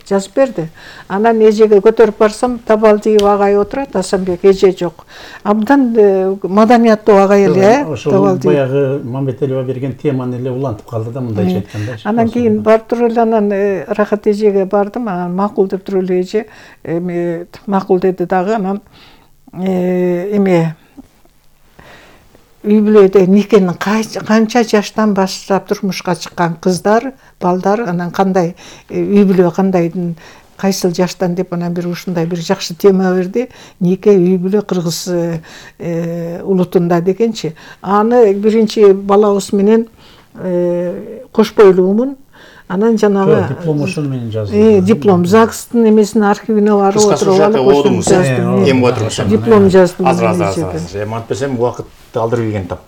жазып берди. Анан эжеге көтөрүп барсам, Табалдиев агай отурат, Асанбек эже жок. Абдан маданияттуу агай эле, Табалдиев. Баягы Мамбетелева берген теманы эле улантып калды да, мындайча айтканда. Анан кийин барып туруп эле анан Рахат эжеге бардым, анан макул деп туруп эле эже макул деди дагы. Анан үй бүлөдө никенин канча жаштан баштап турмушка чыккан кыздар, балдар, анан кандай үй бүлө кандайдын кайсыл жаштан деп анан бир ушундай бир жакшы тема берди. Нике үй бүлө кыргыз улутунда дегенчи. Аны биринчи балабыз менен кош бойлуумун. Анан жанагы диплом ошону менен жазды. Диплом ЗАГСтын эмесинин архивине барып отуруп алып эми отурмуш. Диплом жаздым. Азыр эми антпесем убакытты алдырып келген тап.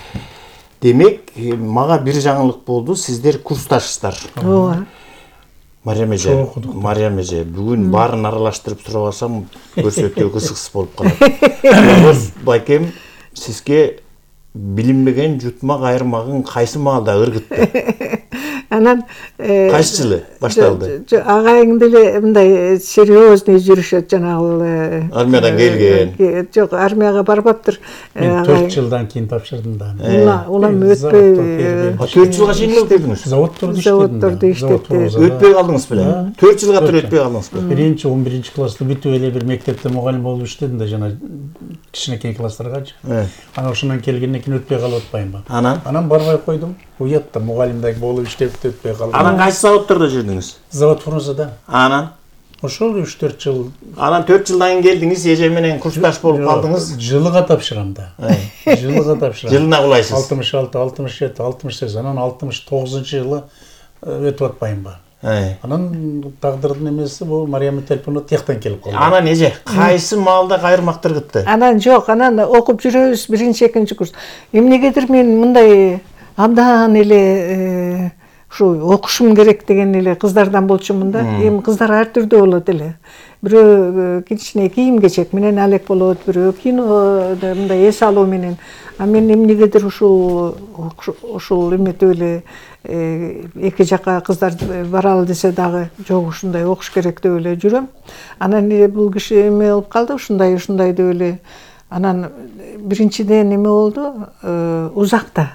Демек, мага бир жаңылык болду. Сиздер курсташсыздар. Ооба. Мариям эже, бүгүн баарын аралаштырып сурап алсам, көрсө өтө кызыксыз болуп калат. Байкем, сизге билинбеген жутмак айырмагын кайсы маалда ыргытты? Анан кайсы жылы башталды? Агайың деле мындай серьезный жүрүшөт, жанагы армиядан келген. Жок, армияга барбаптыр. Мен 4 жылдан кийин тапшырдым да. Улам өтпөй 4 жылга чейин өтпөдүңүз? Заводтордо иштедим. Өтпөй калдыңыз беле? 4 жылга туруп өтпөй калдыңыз беле? Биринчи 11 класста бүтүп эле бир мектепте мугалим болуп иштедим да, жана кичинекей класстаргачы. Анан ошондон келгенден кийин өтпөй калып атпайынбы? Анан барбай койдум. Уятта мугалимдей болуп иштеп өтпөй калдым. Анан кайсы заводдордо жүрдүңүз? Завод Фрунзеда. Анан ошол 3-4 жыл. Анан 4 жылдан кийин келдиңиз, эже менен курсташ болуп калдыңыз. Жылыга тапшырам да. Жылыга тапшырам. Жылына кулайсыз. 66, 67, 68, анан 69-жылы өтүп атпайынбы? Анан тагдырдын эмеси бул Мариям Телпонова тияктан келип калды. Анан эже кайсы маалда кайырмактыр кытты? Анан жок, анан окуп жүрөбүз, биринчи, экинчи курс. Эмнегедир мен мындай абдан эле ушу окушум керек деген эле кыздардан болчумун да. Эми кыздар ар түрдүү болот эле. Бирөө кичине кийим кечек менен алек болот, бирөө кинода мындай эс алуу менен. А мен эмнегедир ушул эметип эле эки жака кыздар баралы десе дагы жок, ушундай окуш керек деп эле жүрөм. Анан бул киши эме болуп калды, ушундай деп эле. Анан биринчиден эме болду, узакта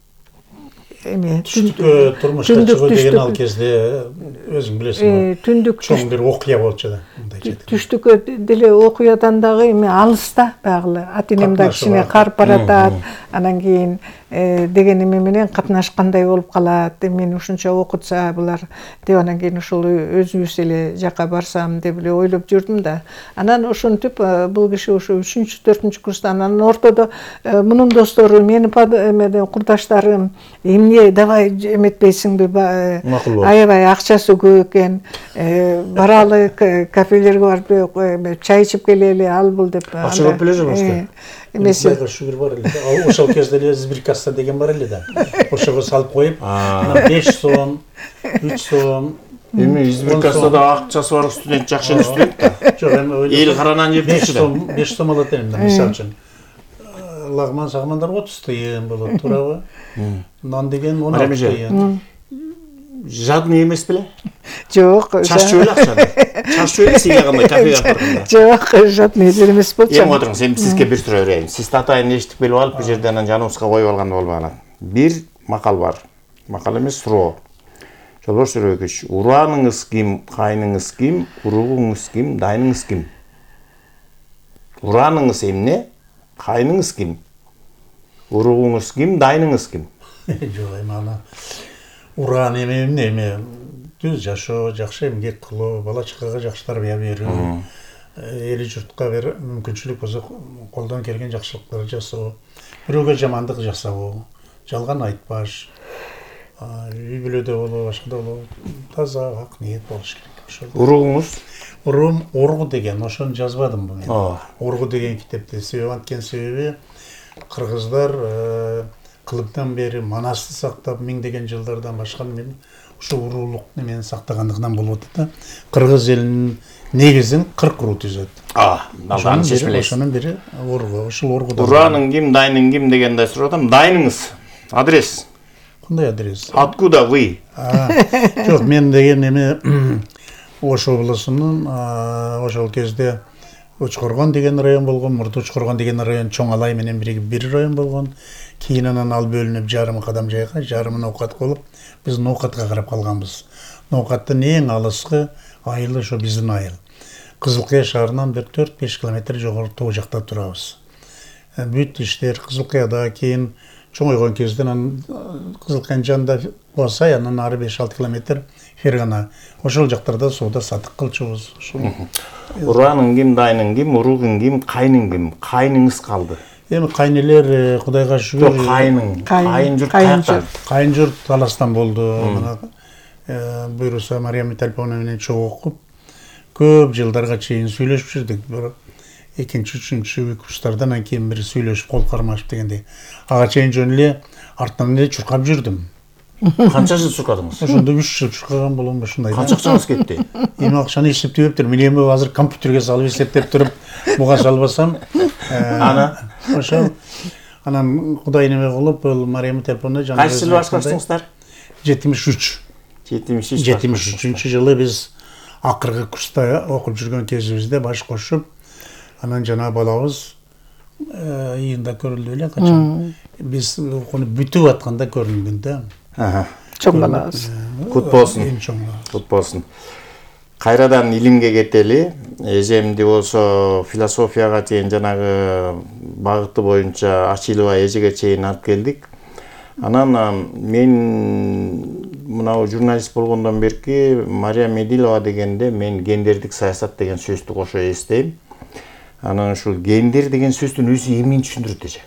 турмушка чыгуу деген ал кезде өзүң билесиң, чоң бир окуя болчу да. Түштүккө деле окуядан дагы эми алыста багылы. Ата-энем да кичине карып баратат. Анан кийин деген эме менен катнашкандай болуп калат. Мен ушунча окутса булар деп анан кийин ушул өзүбүз эле жака барсам деп эле ойлоп жүрдүм да. Анан ошентип бул киши ушу 3-4 курста, анан ортодо мунун достору, менин курдаштарым эмне давай эметпейсиңби, аябай акчасы көп экен, баралы кафелерге барып чай ичип келели, ал бул деп. Акча көп беле жолбошто? Эмесе шүгүр бар эле. Ошол кезде эле сберкасса деген бар эле да. Ошого салып коюп, 5 сом, 3 сом. Эми сберкассада акчасы бар студент жакшы эле студент да. Жок, эми эл каранан жеп жүрчү да. 5 сом алат элем да, мисалы үчүн. Лагман сагмандар 30 тыйын болот, туурабы? Нан деген 16 тыйын. Жадный эмес беле? Жок. Чарчуу эле акчаны. Чарчуу эле сизге кандай кафеге барганда. Жок, жадный эмес болчу. Эми отуруңуз, эми сизге бир суроо берейин. Сиз татайын эшитип келип алып, бул жерден анан жаныбызга коюп алганда болбогон. Бир макал бар. Макал эмес, суроо. Жолбош Сүрөкүч, урааныңыз ким, кайныңыз ким, уругуңуз ким, дайныңыз ким? Урааныңыз эмне? Кайныңыз ким? Уругуңуз ким, дайныңыз ким? Жок, эми аны ураан эме түз жашоо, жакшы эмгек кылуу, бала чакага жакшы тарбия берүү, эли журтка бир мүмкүнчүлүк болсо колдон келген жакшылыктарды жасоо, бирөөгө жамандык жасабоо, жалган айтпаш, үй бүлөдө болобу, башкада болобу, таза ак ниет болуш керек. Уругуңуз? Уруум Оргу деген, ошону жазбадым мен. Оргу деген китепте себеп анткени себеби кыргыздар кылыптан бери манасты сактап, миңдеген жылдардан башкан мен ушу уруулук немени сактагандыгынан болуп атат да. Кыргыз элинин негизин 40 уруу түзөт. Налганы чечмелейсиз. Ошонун бири Оргу, ушул Оргуда. Урааның ким, дайның ким дегенде сурап атам. Дайныңыз. Адрес. Кандай адрес? Откуда вы? Жок, мен деген эме Ош облысынын ошол кезде Учкоргон деген район болгон, мурда Учкоргон деген район Чоң Алай менен биригип бир район болгон. Кийин анан ал бөлүнүп жарым кадам жайга, жарымы Ноокат болуп, биз Ноокатка карап калганбыз. Ноокаттын эң алыскы айылы ошо биздин айыл. Кызылкыя шаарынан бир 4-5 километр жогору тоо жакта турабыз. Бүт иштер Кызылкыяда, кийин чоңойгон кезде анан Кызылкыянын жанында Куасай, анан ары 5-6 километр Фергана. Ошол жактарда соода сатык кылчубуз. Ураның ким, дайның ким, уругуң ким, кайның ким? Кайныңыз калды. Эми кайнелер Кудайга шүгүр. Жок, кайын журт каякта? Кайын журт Таластан болду. Буйруса Мариям Тальповна менен чогуу окуп, көп жылдарга чейин сүйлөшүп жүрдүк. Бирок экинчи, үчүнчү курстардан кийин бир сүйлөшүп кол кармашып дегендей. Ага чейин жөн эле арттан эле чуркап жүрдүм. Канча жыл чуркадыңыз? Ошондо 3 жыл чуркаган болом ушундай. Канча акчаңыз кетти? Эми акчаны эсептеп туруп, мен эми азыр компьютерге салып эсептеп туруп, буга салбасам, ошо анан Кудай неме кылып, бул Мариям Тальповна жана Кайсы жылы башташтыңыздар? 73. 73 жылы биз акыркы курста окуп жүргөн кезибизде баш кошуп, анан жана балабыз июнда көрүлдү эле качан. Биз окууну бүтүп атканда көрүнгөн да. Чоң балабыз. Кут болсун. Кайрадан илимге кетели. Эжемди болсо философияга чейин жанагы багыты боюнча Ачилова эжеге чейин алып келдик. Анан мен мынау журналист болгондон берки Мария Медилова дегенде мен гендердик саясат деген сөздү кошо эстейм. Анан ушул гендер деген сөздүн өзү эмнени түшүндүрөт эже?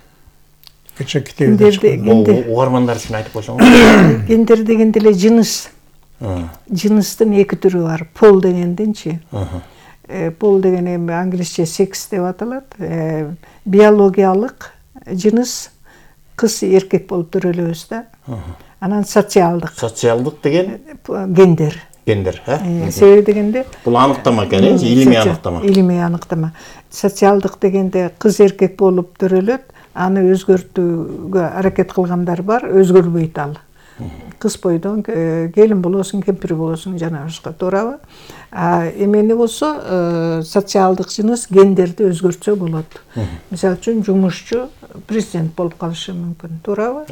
Угармандар үчүн айтып койсоңуз. Гендер дегенде эле жыныс. Жыныстын эки түрү бар. Пол дегенденчи. Пол деген эми англисче секс деп аталат. Биологиялык жыныс кыз эркек болуп төрөлөбүз да. Анан социалдык. Социалдык деген гендер. Гендер, Себеби дегенде бул аныктама экен, илимий аныктама. Илимий аныктама. Социалдык дегенде кыз эркек болуп төрөлөт, аны өзгөртүүгө аракет кылгандар бар, өзгөрбөйт ал. Кыз бойдон келин болосуң, кемпир болосуң, жана башка, туурабы? Эмени болсо социалдык жыныс гендерди өзгөртсө болот. Мисалы үчүн жумушчу президент болуп калышы мүмкүн, туурабы?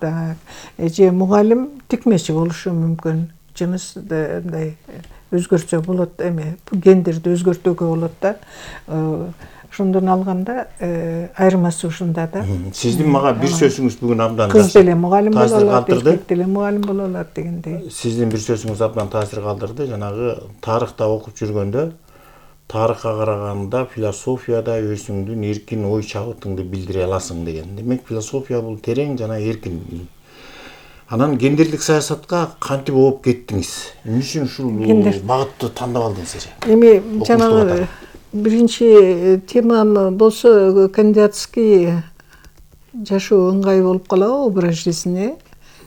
Же мугалим тикмечи болушу мүмкүн. Жынысты мындай өзгөртсө болот, эми гендерди өзгөртүүгө болот да. Ошондон алганда айырмасы ушунда да. Сиздин мага бир сөзүңүз бүгүн абдан кыз деле мугалим боло алат, эркек деле мугалим боло алат дегендей. Сиздин бир сөзүңүз абдан таасир калтырды. Жанагы тарыхта окуп жүргөндө, тарыхка караганда философияда өзүңдүн эркин ой чабытыңды билдире аласың деген. Демек, философия бул терең жана эркин. Анан гендерлик саясатка кантип ооп кеттиңиз? Эмне үчүн ушул багытты тандап алдыңыз эже? Эми жанагы биринчи темам болсо кандидатский жашоо ыңгай болуп калабы, образ жизни.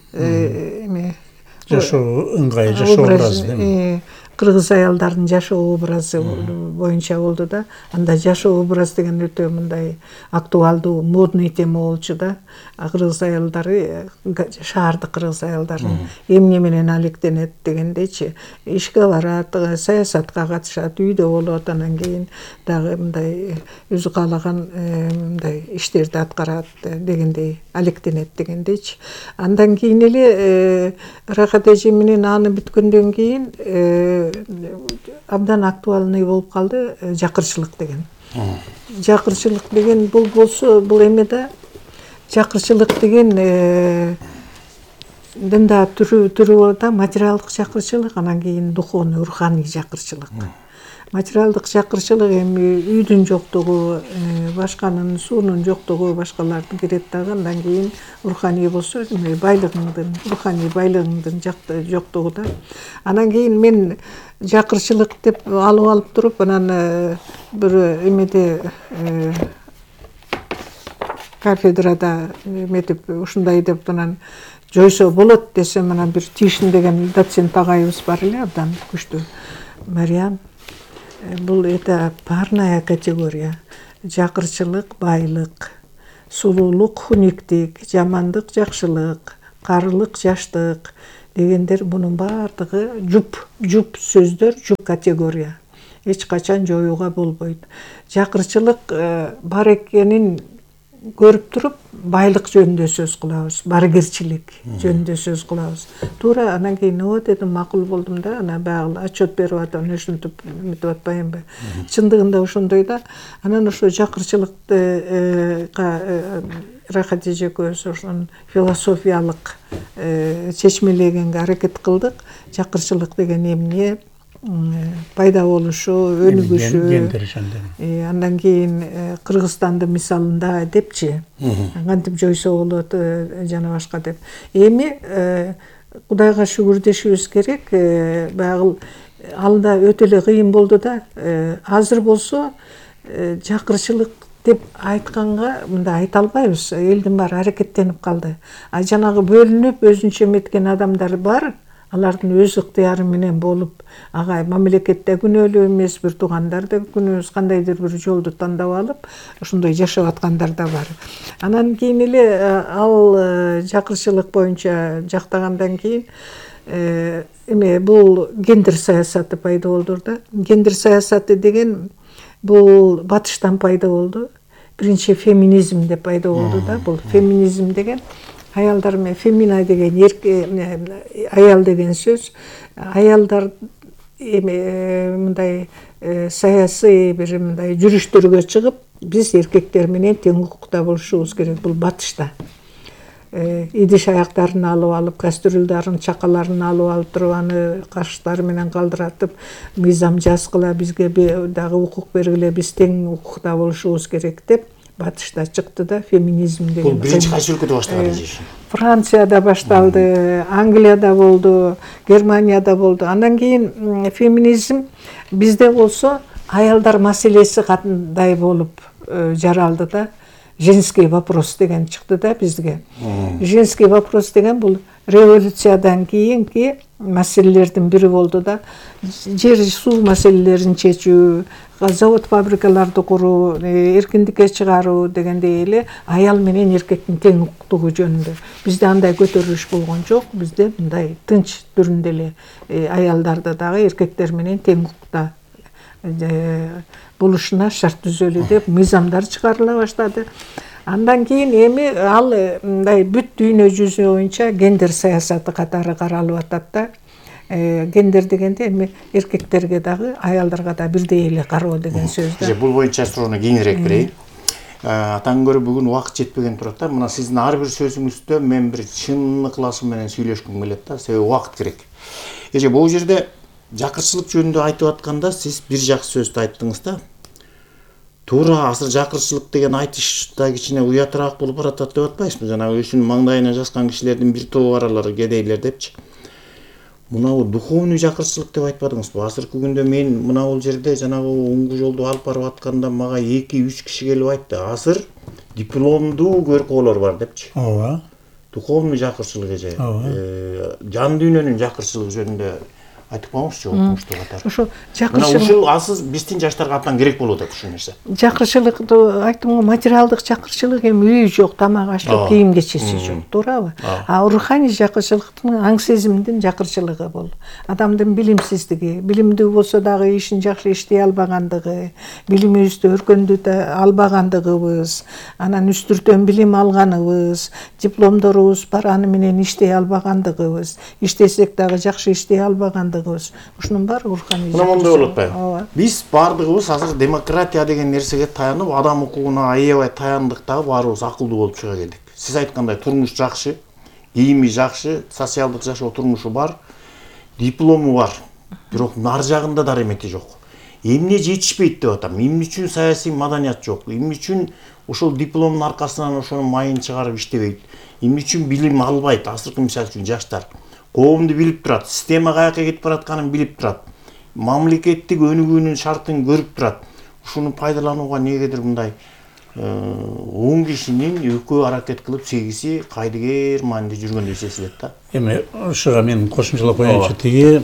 Эми жашоо ыңгай, жашоо образы. Кыргыз аялдардын жашоо образы боюнча болду да. Анда жашоо образ деген өтө мындай актуалдуу, модный тема болчу да. Кыргыз аялдары, шаардык кыргыз аялдарын эмне менен алектенет дегендейчи. Ишке барат, саясатка катышат, үйдө болот, анан кийин дагы мындай өзү каалаган мындай иштерди аткарат дегендей, алектенет дегендейчи. Андан кийин эле Рахат эже менен аны бүткөндөн кийин абдан актуальный болуп калды жакырчылык деген. Жакырчылык деген бул болсо, бул эме да, жакырчылык деген дында түрү болот да, материалдык жакырчылык, анан кийин духовный, руханий жакырчылык. Материалдык жакырчылык эми үйдүн жоктугу, башканын суунун жоктугу, башкалардын кирет дагы. Андан кийин руханий болсо, байлыгыңдын, руханий байлыгыңдын жоктугу да. Анан кийин мен жакырчылык деп алып туруп, анан бир эмеде кафедрада эметип ушундай деп анан жойсо болот десем, анан бир Тишин деген доцент агайыбыз бар эле, абдан күчтүү. Мариям, бул это парная категория. Жакырчылык байлык, сулуулук хуниктик, жамандык жакшылык, карылык жаштык, дегендер бунун баардыгы жуп сөздөр, жуп категория. Эч качан жоюуга болбойт. Жакырчылык бар экенин көрүп туруп, байлык жөнүндө сөз кылабыз, баргерчилик жөнүндө сөз кылабыз. Туура анан кийин о дедим, макул болдум да, анан баягы отчет берип атам, ушинтип үмүт атпайынбы. Чындыгында ошондой да. Анан ошо жакырчылыкты Рахат эжекебиз ошон философиялык чечмелегенге аракет кылдык. Жакырчылык деген эмне? Пайда болушу, өнүгүшү, андан кийин Кыргызстанды мисалында депчи, кантип жойсо болот жана башка деп. Эми Кудайга шүгүр дешибиз керек. Баягы алда өтө эле кыйын болду да. Азыр болсо жакырчылык деп айтканга мындай айта албайбыз. Элдин баары аракеттенип калды. А жанагы бөлүнүп өзүнчө эметкен адамдар бар. Алардын өз ыктыяры менен болуп, ага мамлекетте күнөөлүү эмес, бир туугандар да күнөөбүз кандайдыр бир жолду тандап алып, ошондой жашап аткандар да бар. Анан кийин эле ал жакырчылык боюнча жактагандан кийин эме бул гендер саясаты пайда болду да. Гендер саясаты деген бул батыштан пайда болду. Биринчи феминизм деп пайда болду да. Бул феминизм деген аялдар менен фемина деген аял деген сөз. Аялдар мындай саясий бир мындай жүрүштөргө чыгып, биз эркектер менен тең укукта болушубуз керек. Бул батышта. Идиш аяктарын алып, кастрюльдарын, чакаларын алып туруп, аны каштары менен калдыратып, мыйзам жазгыла, бизге дагы укук бергиле, биз тең укукта болушубуз керек деп батышта чыкты да феминизм деген. Бул биринчи кайсы өлкөдө башталган иш? Францияда башталды, Англияда болду, Германияда болду. Андан кийин феминизм бизде болсо аялдар маселеси кандай болуп жаралды да. Женский вопрос деген чыкты да бизге. Женский вопрос деген бул революциядан кийинки маселелердин бири болду да. Жер суу маселелерин чечүү, завод фабрикаларды куруу, эркиндикке чыгаруу дегендей эле аял менен эркектин тең укуктугу жөнүндө. Бизде андай көтөрүлүш болгон жок. Бизде мындай тынч түрүндө эле аялдарды дагы эркектер менен тең укукта болушуна шарт түзөлү деп мыйзамдар чыгарыла баштады. Андан кийин эми ал мындай бүт дүйнө жүзү боюнча гендер саясаты катары каралып атат да. Гендер дегенде эми эркектерге дагы аялдарга да бирдей эле кароо деген сөз да. Бул боюнча суроону кийинирээк берейин. Атаң көрө бүгүн убакыт жетпеген турат да. Мына сиздин ар бир сөзүңүздө мен бир чын ыкласым менен сүйлөшкүм келет да. Себеби убакыт керек. Эже бул жерде жакырчылык жөнүндө айтып атканда сиз бир жакшы сөздү айттыңыз да. Туура азыр жакырчылык деген айтышта кичине уятыраак болуп баратат деп атпайсызбы? Жанагы өзүнүн маңдайына жазган кишилердин бир тобу бар, алар кедейлер депчи. Мынау духовный жакырчылык деп айтпадыңызбы? Азыркы күндө мен мына бул жерде жанагы оңгу жолду алып барып атканда мага 2-3 киши келип айтты. Азыр дипломдуу көркөөлөр бар депчи. Ооба. Духовный жакырчылык эже. Жан дүйнөнүн жакырчылыгы жөнүндө айтып коңузчу окумуштуу катары. Ошо Мына ушул асыз биздин жаштарга абдан керек болуп атат ушул нерсе. Жакырчылыкты айттым го, материалдык жакырчылык эми үй жок, тамак аш жок, кийим кечеси жок, туурабы? А руханий жакырчылыктын аң сезимдин жакырчылыгы бул. Адамдын билимсиздиги, билимдүү болсо дагы ишин жакшы иштей албагандыгы, билимибизди өркүндүтө албагандыгыбыз, анан үстүртөн билим алганыбыз, дипломдорубуз бар, аны менен иштей албагандыгыбыз, иштесек дагы жакшы иштей албагандыгыбыз. Ушунун баары руханий. Мына мондой болуп атпайбы? Биз баардыгыбыз азыр демократия деген нерсеге таянып, адам укугуна аябай таяндык да, баарыбыз акылдуу болуп чыга келдик. Сиз айткандай турмуш жакшы, кийими жакшы, социалдык жашоо турмушу бар, диплому бар. Бирок нар жагында дарымети жок. Эмне жетишпейт деп атам. Эмне үчүн саясий маданият жок? Эмне үчүн ошол дипломдун аркасынан ошонун майын чыгарып иштебейт? Эмне үчүн билим албайт? Азыркы мисалы үчүн жаштар коомду билип турат, система каяка кетип баратканын билип турат, мамлекеттик өнүгүүнүн шартын көрүп турат. Ушуну пайдаланууга негедир мындай 10 кишинин экөө аракет кылып 8-и кайдыгер маанилде жүргөндөй сезилет да. Эми ушуга мен кошумчалап коеюнчу, тиги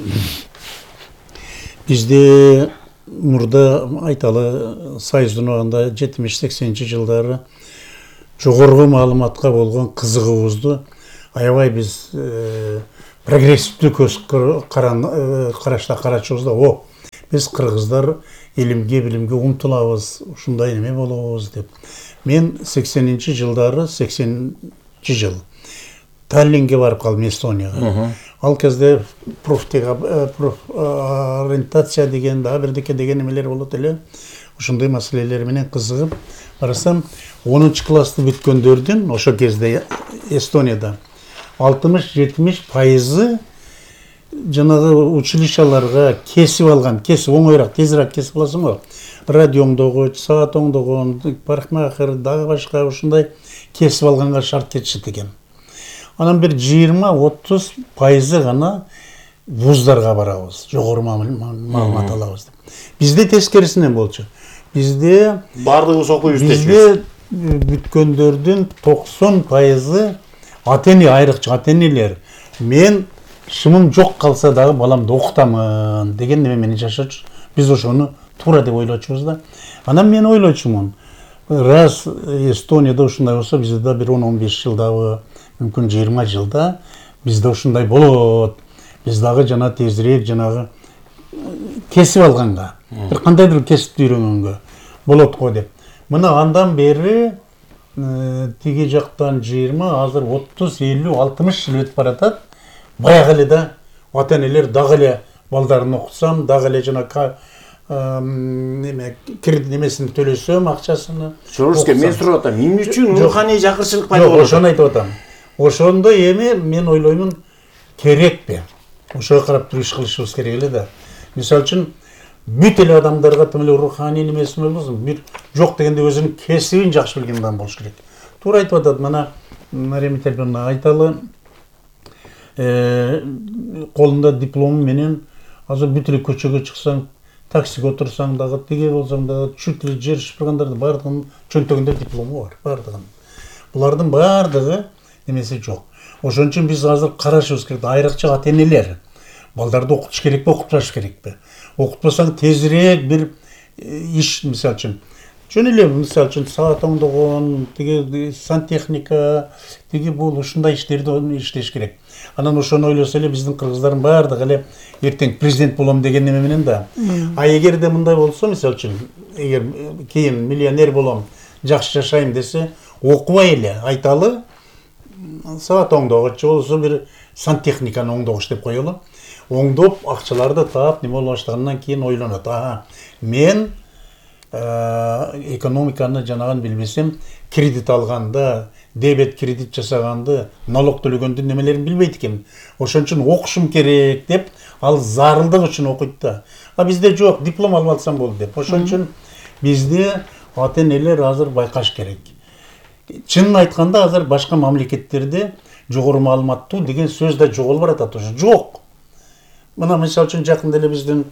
бизде мурда айталы Союздун убагында 70-80 жылдары жогорку маалыматка болгон кызыгуубузду аябай биз прогрессивдүү көз карашта карачубуз да, биз кыргыздар илимге билимге умтулабыз, ушундай неме болобуз деп. Мен 80-жылдары 80-жыл Таллинге барып калдым, Эстонияга. Ал кезде профориентация деген, дагы бирдеке деген немелер болот эле. Ушундай маселелер менен кызыгып барсам, 10-классты бүткөндөрдүн ошо кезде Эстонияда 60-70% жанагы училищаларга кесип алган, оңойраак, тезирээк кесип аласың го. Радио оңдогуч, саат оңдогон, парикмахер, дагы башка ушундай кесип алганга шарт кетишет экен. Анан бир 20-30% гана вуздарга барабыз, жогору маалымат алабыз деп. Бизде тескерисинен болчу. Бизде бардыгыбыз окуйбуз деп. Бизде бүткөндөрдүн 90% айрыкча ата-энелер мен шымым жок калса дагы баламды окутамын деген неме менен жашачу. Биз ошону туура деп ойлочубуз да. Анан мен ойлочумун, раз Эстонияда ушундай болсо, бизде да бир 10-15 жылдагы, мүмкүн 20 жылда бизде ушундай болот. Биз дагы жана тезирээк жанагы кесип алганга, бир кандайдыр кесипти үйрөнгөнгө болот го деп. Мына андан бери тиги жактан 20, азыр 30, 50, 60 жыл өтүп баратат. Баягы эле да ата-энелер дагы эле балдарын окутсам, дагы эле жана кредит немесин төлөсөм, акчасыны. Жоруске, мен сурап атам, эмне үчүн руханий жакырчылык пайда болот? Ошону айтып атам. Ошондой эми мен ойлоймун, керекпи? Ошого карап туруп иш кылышыбыз керек эле да. Мисалы үчүн бүт эле адамдарга тим эле руханий немеси болбосун, бир жок дегенде өзүнүн кесибин жакшы билген адам болуш керек. Туура айтып атат, мына Мария Митальевна айталы, колунда диплому менен азыр бүт эле көчөгө чыксаң, таксиге отурсаң дагы, тиге болсаң дагы, чүт эле жер шыпыргандардын бардыгынын чөнтөгүндө диплому бар, бардыгынын. Булардын бардыгы немеси жок. Ошон үчүн биз азыр карашыбыз керек, айрыкча ата-энелер балдарды окутуш керекпи, окутпаш керекпи? Окутпасаң тезирээк бир иш, мисалы үчүн, жөн эле мисалы үчүн саат оңдогон, тиги сантехника, тиги бул ушундай иштерди иштеш керек. Анан ошону ойлосо эле биздин кыргыздардын бардыгы эле эртең президент болом деген неме менен да. А эгерде мындай болсо, мисалы үчүн, эгер кийин миллионер болом, жакшы жашайм десе, окубай эле айталы, саат оңдогуч болсо бир сантехниканы оңдогуч деп коелу. Оңдоп, акчаларды таап, неме боло баштагандан кийин ойлонот. Мен экономиканы жанагын билбесем, кредит алганда, дебет кредит жасаганды, налог төлөгөндүн немелерин билбейт экен. Ошон үчүн окушум керек деп, ал зарылдык үчүн окуйт да. А бизде жок, диплом алып алсам болду деп. Ошон үчүн бизде ата-энелер азыр байкаш керек. Чынын айтканда азыр башка мамлекеттерде жогору маалыматтуу деген сөз да жоголуп баратат уже. Жок. Мына мисалы үчүн жакында эле биздин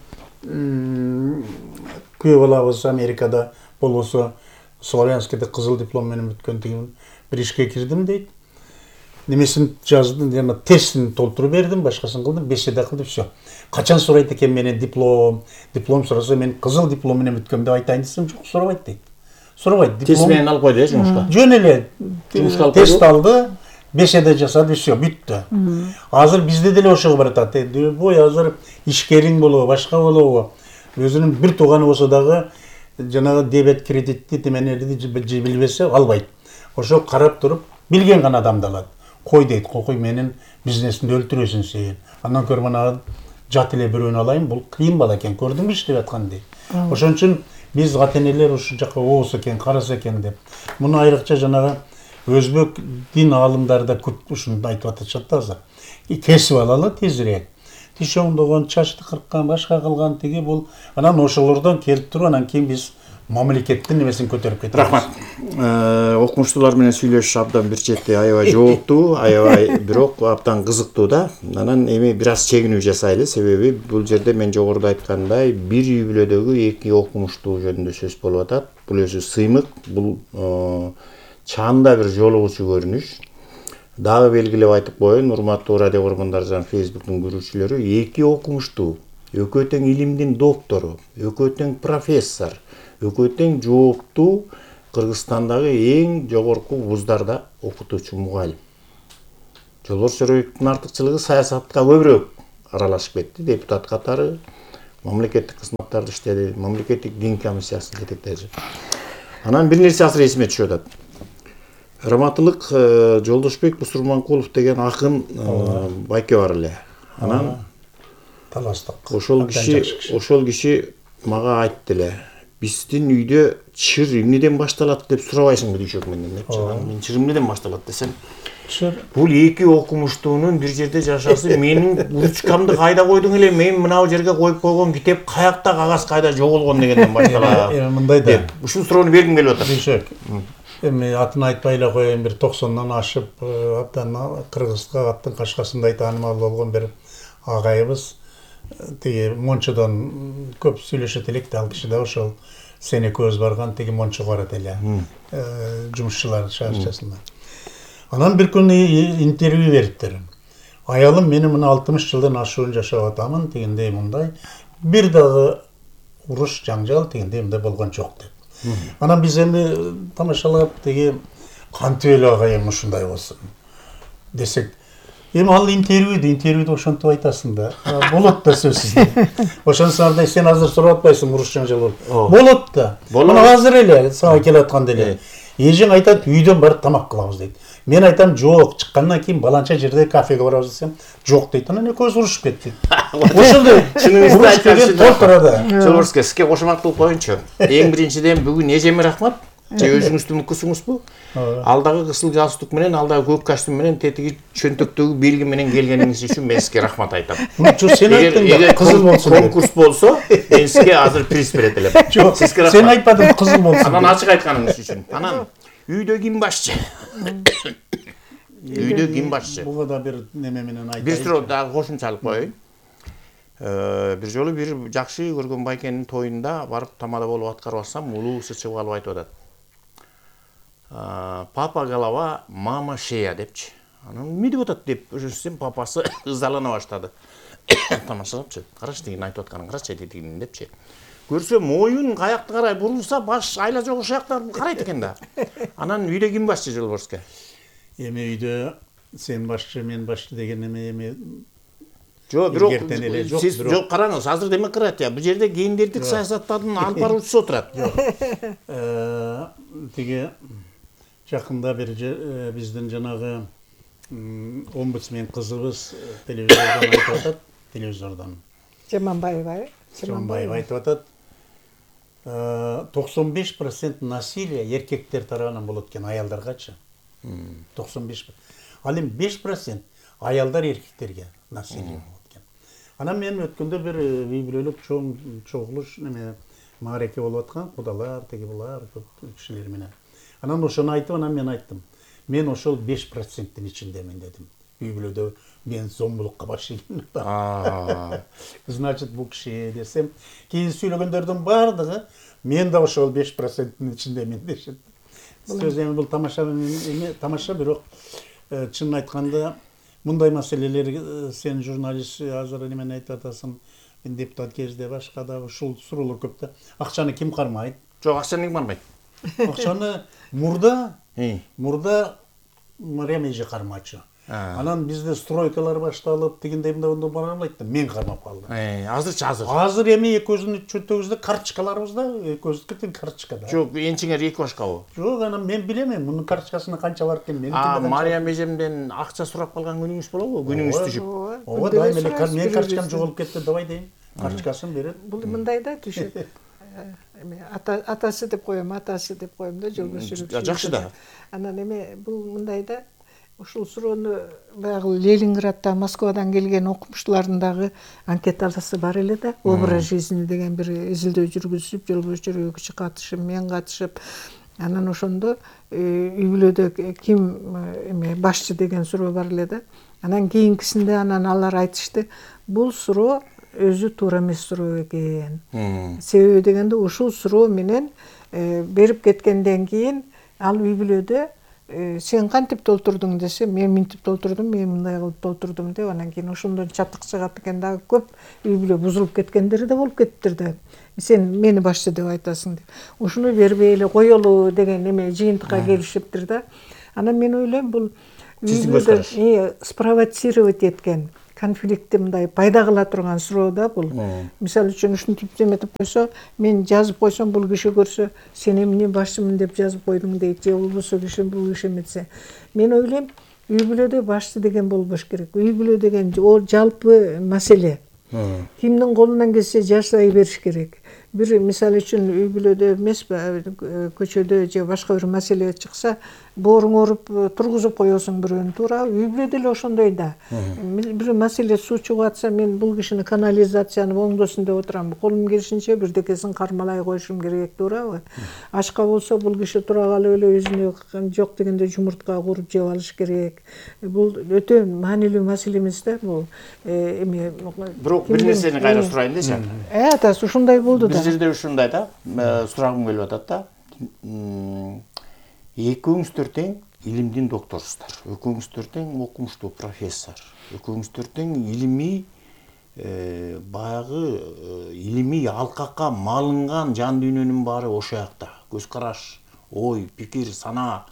күйөө балабыз Америкада болбосо Славянскийде кызыл диплом менен бүткөн деген бир ишке кирдим дейт. Немесин жаздым, жана тестин толтуруп бердим, башкасын кылдым, беседа кылдым, всё. Качан сурайт экен менен диплом сураса, мен кызыл диплом менен бүткөм деп айтайын десем, жок, сурабайт дейт. Сурабайт. Тест менен алып койду жумушка. Жөн эле тест алды, беседа жасады, всё, бүттү. Азыр бизде деле ошого баратат. Бой азыр ишкериң болобу, башка болобу, өзүнүн бир тууганы болсо дагы жанагы дебет кредитти теменелерди билбесе албайт. Ошо карап туруп билген гана адамды алат. Кой дейт, кой менин бизнесимди өлтүрөсүң сен. Андан көрө мына жат эле бирөөнү алайын, бул кыйын бала экен, көрдүңбү иштеп атканын дейт. Ошон үчүн биз ата-энелер ушул жака оос экен, караса экен деп. Муну айрыкча жанагы өзбек дин аалымдары да көп ушуну айтып атышат да азыр. Кесип алалы тезирээк. Тиш оңдогон, чачты кырккан, башка кылган тиги бул. Анан ошолордон келип туруп, анан кийин биз мамлекеттин немесин көтөрүп кетебиз. Рахмат. Окумуштуулар менен сүйлөшүш абдан бир чети аябай жооптуу, аябай бирок абдан кызыктуу да. Анан эми бир аз чегинүү жасайлы, себеби бул жерде мен жогоруда айткандай бир үй бүлөдөгү эки окумуштуу жөнүндө сөз болуп атат. Бул өзү сыймык, бул чаанда бир жолугуучу көрүнүш. Дагы белгилеп айтып коеюн, урматтуу радио көргөндөр жана Facebook'тун көрүүчүлөрү, эки окумуштуу, экөө тең илимдин доктору, экөө тең профессор, экөө тең жооптуу Кыргызстандагы эң жогорку вуздарда окутуучу мугалим. Жолборс Жорабековдун артыкчылыгы саясатка көбүрөөк аралашып кетти. Депутат катары мамлекеттик кызматтарды иштеди, мамлекеттик дин комиссиясын жетектеди. Анан бир нерсе азыр эсиме түшүп атат. Раматылык Жолдошбек Бусурманкулов деген акын байке бар эле. Анан таластык. Ошол киши мага айтты эле. Биздин үйдө чыр эмнеден башталат деп сурабайсыңбы дүйшөк менден депчи. Мен чыр эмнеден башталат десем, бул эки окумуштуунун бир жерде жашасы, менин ручкамды кайда койдуң эле, мен мынау жерге коюп койгон китеп каякта, кагаз кайда жоголгон дегенден башталат. Мындай да. Ушул суроону бергим келип атат. Дүйшөк. Эми атын айтпай эле коеюн, бир 90-нан ашып, абдан Кыргызга аттын кашкасындай таанымал болгон бир агайыбыз тиги Мончодон көп сүйлөшөт элек да, ал киши да ошол сени көз барган тиги Мончо барат эле. Жумушчулар шаарчасында. Анан бир күнү интервью бериптир. Аялым мени мына 60 жылдан ашуун жашап атамын, дегендей мындай бир дагы уруш жаңжал дегендей мындай болгон жок деп. Анан биз эми тамашалап тиги кантип эле агайым ушундай болсун десек, эми ал интервьюду ошентип айтасың да. Болот да сөзсүз. Ошонсорда сен азыр сурап атпайсың уруш жаңжал болуп. Болот да. Мына азыр эле сага келатканда эле. Эжең айтат, үйдөн барып тамак кылабыз дейт. Мен айтам, жок, чыккандан кийин баланча жерде кафеге барабыз десем, жок дейт. Анан экөөбүз урушуп кеттик. Ошондой чыныңызды айткан толтурада. Жолборске сизге кошуматтуулук коеюнчу. Эң биринчиден бүгүн эжеме рахмат. Же өзүңүздүн укусуңузбу? Алдагы кысыл галстук менен, алдагы көк костюм менен, тетиги чөнтөктөгү белги менен келгениңиз үчүн мен сизге рахмат айтам. Сен айттың да, кызыл болсун. Конкурс болсо, мен сизге азыр приз берет элем. Жок, сен айтпадың кызыл болсун. Анан ачык айтканыңыз үчүн. Анан үйдө ким башчы? Үйдө ким башчы? Буга да бир неме менен айтайын. Бир суроо дагы кошумчалык коеюн. Бир жолу бир жакшы көргөн байкенин тоюнда барып тамада болуп аткарып атсам, улуусу чыгып алып айтып атат. Папа голова, мама шея депчи. Анан эмне деп атат деп өшөсөм, папасы ызалана баштады. Тамашалапчы. Карачы деген айтып атканын карачы дегенин депчи. Көрсө моюн каякты карай бурулса, баш айла жок ошол жактан карайт экен да. Анан үйдө ким башчы Жолборске? Эми үйдө сен башчы, мен башчы деген эми Жок, бирок сиз жок караңыз, азыр демократия. Бул жерде гендердик саясаттардын алып баруучусу отурат. Тиги жакында бир биздин жанагы омбудсмен кызыбыз телевизордон айтып атат, телевизордон. Жаманбаева айтып атат. 95% насилие эркектер тарабынан болот экен, аялдаргачы. 95%. Ал эми 5% аялдар эркектерге насилие болот экен. Анан мен өткөндө бир үй бүлөлүк чогулуш неме маареке болуп аткан, кудалар, теги булар көп кишилер менен. Анан ошону айтып, анан мен айттым. Мен ошол 5%-тин ичиндемин дедим. Үй бүлөдө мен зомбулукка башlayмын. Значит, бул киши десем, кийин сүйлөгөндөрдүн бардыгы мен да ошол 5%-тин ичиндемин дешет. Сөз эми бул тамаша, бирок чынын айтканда мындай маселелер сен журналист азыр немен айтып атасың, мен депутат кезде башка да ушул суроолор көп да. Акчаны ким кармайт? Жок, акчаны ким кармайт? Акчаны мурда Мариям эже кармачы. Анан бизде стройкалар башталып, дегендей мындай баралайт да, мен кармап калдым. Азырчы азыр. Азыр эми экөөбүздүн чөнтөгүбүздө карточкаларыбыз да, экөөбүздүкү тең карточка да. Жок, энчиңер эки башкабы? Жок, анан мен билемин, мунун карточкасына канча бар экенин. Мариям эжемден акча сурап калган күнүңүз болобу? Күнүңүз түшүп. Ооба, дайым эле мен карточкам жоголуп кетти, давай дейм. Карточкасын берет. Бул мындай да түшөт. Атасы деп коем да, Жолборс. Жакшы да. Анан эми бул мындай да, ушул суроону баягы Ленинградда, Москвадан келген окумуштуулардын дагы анкетасы бар эле да. Образ жизни деген бир изилдөө жүргүзүп, Жолборс Жорабекович катышып, мен катышып, анан ошондо үй бүлөдө ким башчы деген суроо бар эле да. Анан кийинкисинде алар айтышты, бул суроо өзү туура эмес суроо экен. Себеби дегенде ушул суроо менен берип кеткенден кийин ал үй бүлөдө сен кантип толтурдуң десе, мен минтип толтурдум, мен мындай кылып толтурдум деп, анан кийин ошондон чатык чыгат экен дагы көп үй бүлө бузулуп кеткендери да болуп кетиптир да. Сен мени башчы деп айтасың деп. Ушуну бербей эле коелу деген эме жыйынтыкка келишиптир да. Анан мен ойлойм, бул сиздин көз караш. Спровоцировать эткен конфликтти мындай пайда кыла турган суроо да бул. Мисалы үчүн ушинтип эметип койсо, мен жазып койсом бул киши көрсө, сен эмне башчымын деп жазып койдуң дейт, же болбосо киши бул киши эметсе. Мен ойлойм, үй бүлөдө башчы деген болбош керек. Үй бүлө деген о жалпы маселе. Кимдин колунан келсе жашай бериш керек. Бир мисалы үчүн үй бүлөдө эмеспи, көчөдө же башка бир маселе чыкса, бооруң ооруп тургузуп коесуң бирөөнү, туура. Үй бүлөдө эле ошондой да. Бир маселе суу чыгып атса, мен бул кишини канализацияны оңдосун деп отурам. Колум келишинче бирдекесин кармалай коюшум керек, туурабы? Ачка болсо бул киши тура калып эле өзүнө жок дегенде жумуртка куруп жеп алыш керек. Бул өтө маанилүү маселе эмес да бул. Эме Бирок бир нерсени кайра сурайын дечи. Да, ушундай болду да. Бир жерде ушундай да, сурагым келип атат да. Экөөңүздөр тең илимдин докторсуздар. Экөөңүздөр тең окумуштуу профессор. Экөөңүздөр тең илимий баягы илимий алкакка малынган жан дүйнөнүн баары ошол жакта. Көз караш, ой, пикир, санаа,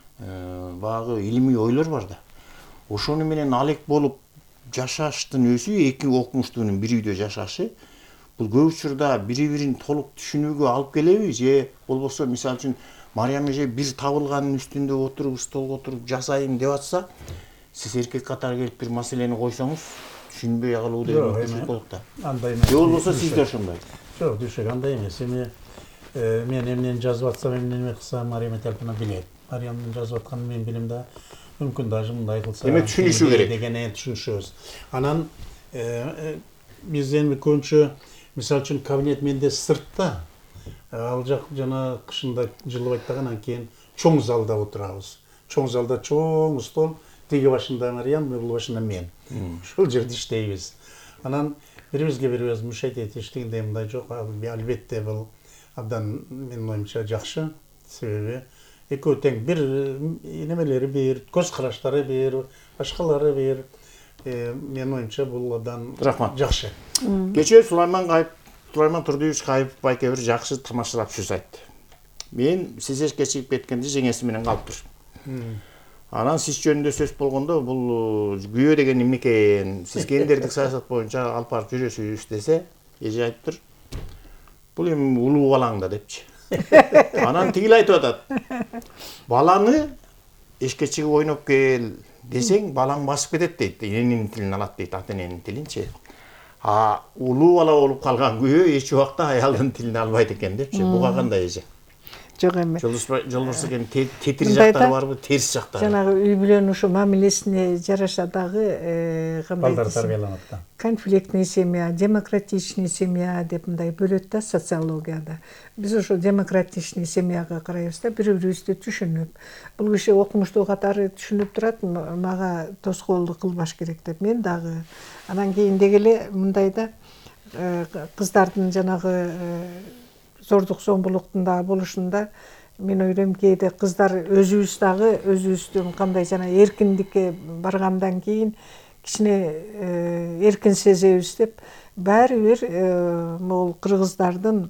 баягы илимий ойлор бар да. Ошону менен алек болуп жашаштын өзү, эки окумуштуунун бир үйдө жашашы, бул көп учурда бири-бирин толук түшүнүүгө алып келеби, же болбосо мисалы үчүн Мариям эже бир табылганын үстүндө отуруп, столго отуруп жасайын деп атса, сиз эркек катары келип бир маселени койсоңуз, түшүнбөй калуу деген мүмкүнчүлүк болот да. Андай эмес. Же болбосо сиз да ошондой. Жок, düşük андай эмес. Мен эмнени жазып атсам, эмнени кылсам, Мариям Этелпина билет. Мариямдын жазып атканын мен билем да. Мүмкүн даже мындай кылса. Демек түшүнүшү керек. Дегенен түшүнүшөбүз. Анан биз эми көбүнчө мисалы үчүн кабинет менде сыртта, ал жак жана кышында жылып айтпагандан кийин чоң залда отурабыз. Чоң залда чоң стол, тиги башында Мариям, бул башында мен. Ушул жерде иштейбиз. Анан бирибизге бирибиз мушайт этиштигинде мындай жок, албетте бул абдан менин оюмча жакшы. Себеби экөө тең бир немелери бир, көз караштары бир, башкалары бир. Менин оюмча бул абдан жакшы. Кечээ Сулайман Турдиевич Кайыпов байке бир жакшы тамашалап сөз айтты. Мен сиз кечигип кеткенде жеңеси менен калыптыр. Анан сиз жөнүндө сөз болгондо бул күйөө деген эмне экен, сиз гендердик саясат боюнча алып барып жүрөсүз десе, эже айтыптыр. Бул эми улуу балаң да депчи. Анан тигил айтып атат. Баланы эшикке чыгып ойноп кел десең, балаң басып кетет дейт. Эненин тилин алат дейт, ата эненин тилинчи. Улуу бала болуп калган күйөө эч убакта аялдын тилин албайт экен депчи. Буга кандай эже? Жок эми. Жолборс экен тетир жактары барбы, терс жактары? Жанагы үй бүлөнүн ушу мамилесине жараша дагы кандай балдар тарбияланат да. Конфликтный семья, демократичный семья деп мындай бөлөт да социологияда. Биз ошо демократичный семьяга карайбыз да, бири-бирибизди түшүнүп. Бул киши окумуштуу катары түшүнүп турат, мага тоскоолдук кылбаш керек деп. Мен дагы анан кийин дегеле мындай да кыздардын жанагы зордук зомбулуктун дагы болушунда мен ойлойм, кээде кыздар өзүбүз дагы өзүбүздүн кандай жана эркиндикке баргандан кийин кичине эркин сезебиз деп, баары бир могул кыргыздардын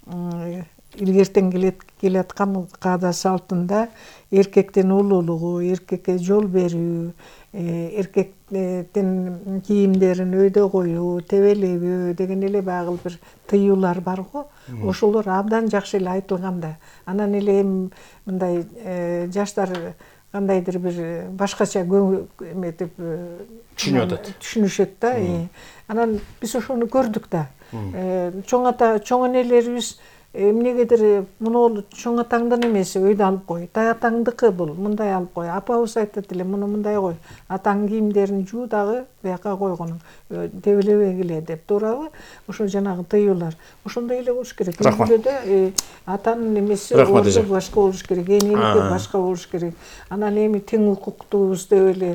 илгертен келе аткан каада салтында эркектин улуулугу, эркекке жол берүү, эркектин кийимдерин өйдө коюу, тебелебөө деген эле багыл бир тыюулар бар го. Ошолор абдан жакшы эле айтылган да. Анан эле мындай жаштар кандайдыр бир башкача эметип түшүнүшөт да. Анан биз ошону көрдүк да. Чоң энелерибиз эмнегедир муну чоң атаңдын эмес, өйдө алып кой. Атаңдыкы бул, мындай алып кой. Апабыз айтат эле, муну мындай кой. Атаң кийимдерин жуу дагы бияка койгону. Тебелебегиле деп, туурабы? Ошо жанагы тыюулар. Ошондой эле болуш керек. Үй атанын эмеси башка болуш керек, эненики башка болуш керек. Анан эми тең укуктуубуз деп эле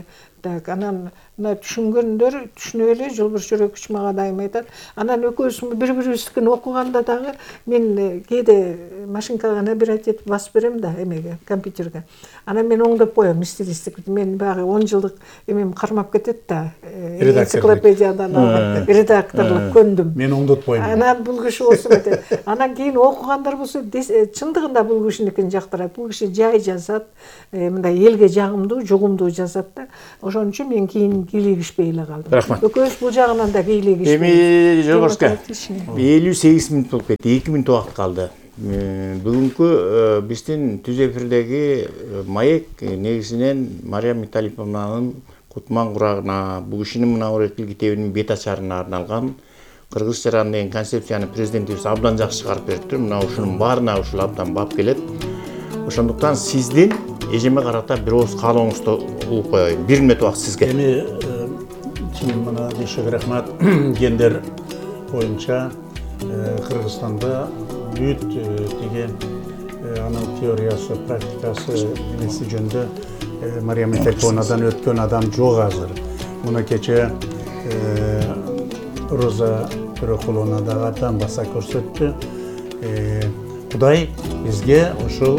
Так, анан мына түшүнгөндөр түшүнүп эле Жолборс Жөрөкүч мага дайым айтат. Анан экөөбүз бири-бирибиздикин окуганда дагы мен кээде машинкага набирать этип басып берем да эмеге, компьютерге. Анан мен оңдоп коем стилистик. Мен баягы 10 жылдык эмем кармап кетет да. Энциклопедиядан редакторлук көндүм. Мен оңдотпойм. Анан бул киши болсо айтат. Анан кийин окугандар болсо чындыгында бул кишиникин жактырат. Бул киши жай жазат, мындай элге жагымдуу, жугумдуу жазат да. Ошон үчүн мен кийин кийлигишпей эле калдым. Рахмат. Экөөбүз бул жагынан да кийлигишпейбиз. Эми Жолборска 58 мүнөт болуп кетти. 2 мүнөт убакыт калды. Бүгүнкү биздин түз эфирдеги маек негизинен Мария Муталиповнанын Кутман курагына, бул кишинин мына Урекил китебинин бет ачарына арналган кыргыз жаран деген концепцияны президентибиз абдан жакшы чыгарып бериптир. Мына ушунун баарына ушул абдан бап келет. Ошондуктан сиздин эжеме карата бир ооз каалооңузду угуп коеюн. 1 мүнөт убакыт сизге. Эми чын мына дешек рахмат гендер боюнча Кыргызстанда бүт деген анын теориясы, практикасы эмеси жөнүндө Мария Муталиповнадан өткөн адам жок азыр. Муну кече Роза Төрөкуловна дагы абдан баса көрсөттү. Кудай бизге ошол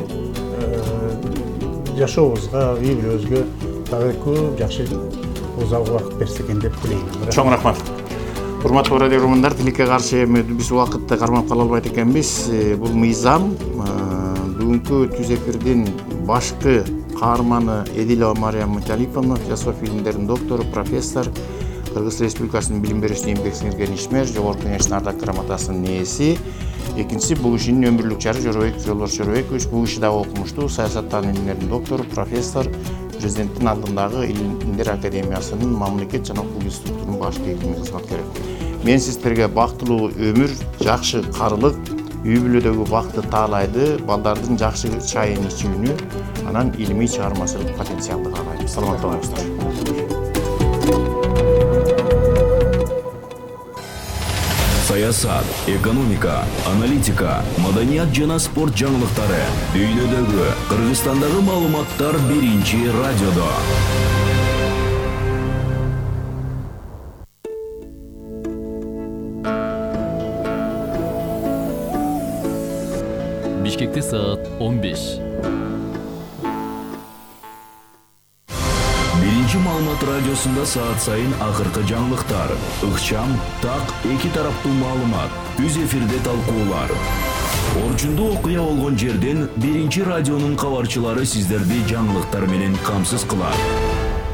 жашообузга, үй бүлөбүзгө дагы көп жакшы узак убакыт берсе экен деп билейм. Чоң рахмат. Урматтуу радио көрөрмандар, тилекке каршы биз убакытты кармап кала албайт экенбиз. Бул мыйзам бүгүнкү түз эфирдин башкы каарманы Эдилова Мария Муталиповна, философия илимдеринин доктору, профессор, Кыргыз Республикасынын билим берүүчүсүнүн эмгек сиңирген ишмер, жогорку кеңештин ардак грамотасынын ээси. Экинчиси бул кишинин өмүрлүк жары Жоробек Жолборс Жоробекович. Бул киши дагы окумуштуу, саясаттануу илимдеринин доктору, профессор, президенттин алдындагы Илимдер академиясынын мамлекет жана укук институтунун башкы илимий кызматкери. Мен сиздерге бактылуу өмүр, жакшы карылык, үй бүлөдөгү бакытты таалайды, балдардын жакшы чайын ичүүнү, анан илимий чыгармачылык потенциалды каалайм. Саламатта болуңуздар. Саясат, экономика, аналитика, маданият жана спорт жаңылыктары дүйнөдөгү, Кыргызстандагы маалыматтар биринчи радиодо. Бишкекте саат 15. Биринчи маалымат радиосунда саат сайын акыркы жаңылыктар, ыкчам, так, эки тараптуу маалымат, түз эфирде талкуулар. Орчундуу окуя болгон жерден биринчи радионун кабарчылары сиздерди жаңылыктар менен камсыз кылат.